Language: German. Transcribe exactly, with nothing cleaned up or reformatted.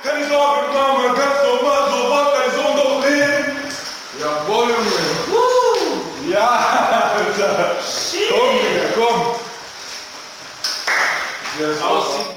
Keine Sorge, Mama, ganz normal, so wird dein Sohn doch leben. Jawohl, Junge. Ja, Alter. Komm, Digga, komm. Ja, das aussieht.